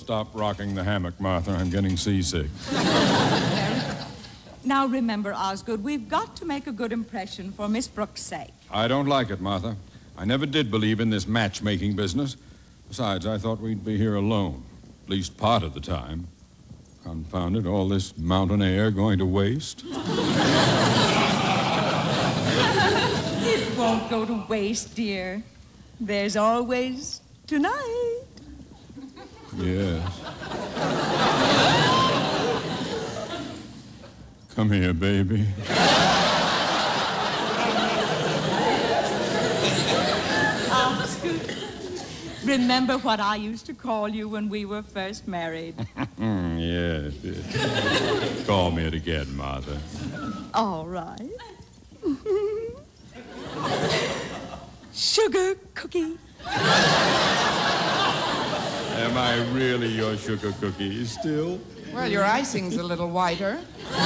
stop rocking the hammock, Martha. I'm getting seasick. Now remember, Osgood, we've got to make a good impression for Miss Brooks' sake. I don't like it, Martha. I never did believe in this matchmaking business. Besides, I thought we'd be here alone, at least part of the time. Confound it, all this mountain air going to waste. It won't go to waste, dear. There's always tonight. Yes. Come here, baby. Osgood, remember what I used to call you when we were first married? Yes. Call me it again, Martha. All right. Sugar cookie. Am I really your sugar cookie still? Well, your icing's a little whiter.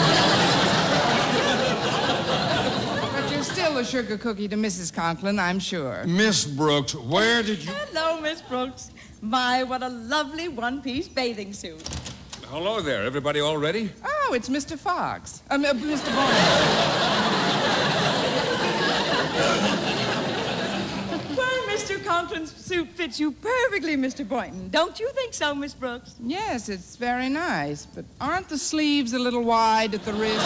But you're still a sugar cookie to Mrs. Conklin, I'm sure. Miss Brooks, where did you... Hello, Miss Brooks. My, what a lovely one-piece bathing suit. Hello there. Everybody all ready? Oh, it's Mr. Fox. Mr. Boynton. Well, Mr. Conklin's suit fits you perfectly, Mr. Boynton. Don't you think so, Miss Brooks? Yes, it's very nice, but aren't the sleeves a little wide at the wrist?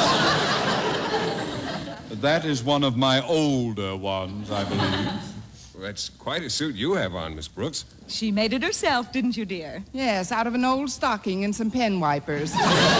That is one of my older ones, I believe. Well, that's quite a suit you have on, Miss Brooks. She made it herself, didn't you, dear? Yes, out of an old stocking and some pen wipers.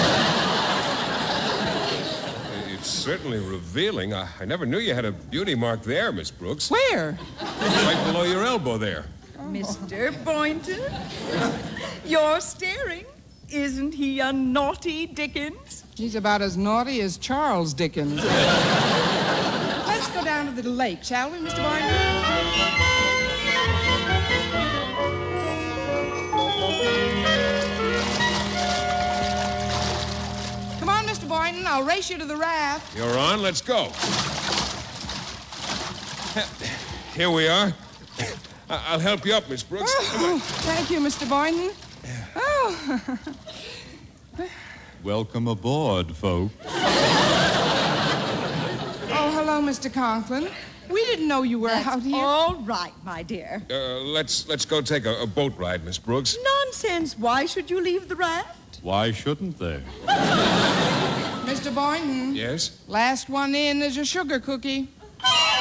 It's certainly revealing. I never knew you had a beauty mark there, Miss Brooks. Where? Right below your elbow there. Mr. Boynton, you're staring. Isn't he a naughty Dickens? He's about as naughty as Charles Dickens. Let's go down to the lake, shall we, Mr. Boynton? Come on, Mr. Boynton. I'll race you to the raft. You're on. Let's go. Here we are. I'll help you up, Miss Brooks. Oh, thank you, Mr. Boynton. Oh. Welcome aboard, folks. Oh, hello, Mr. Conklin. We didn't know you were out here. All right, my dear. Let's go take a boat ride, Miss Brooks. Nonsense. Why should you leave the raft? Why shouldn't they? Mr. Boynton. Yes? Last one in is a sugar cookie.